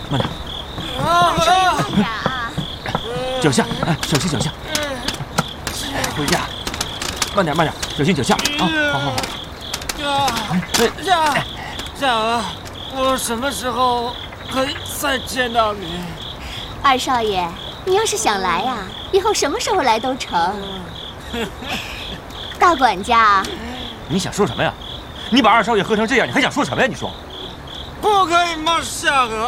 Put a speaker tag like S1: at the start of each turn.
S1: 慢点。
S2: 二少爷慢点啊！
S1: 脚下，小心脚下。回家，慢点，小心脚下啊！好。
S3: 夏娥，我什么时候可以再见到你？
S2: 二少爷，你要是想来呀，以后什么时候来都成。大管家，
S1: 你想说什么呀？你把二少爷喝成这样，你还想说什么呀？你说。
S3: 不可以骂夏娥。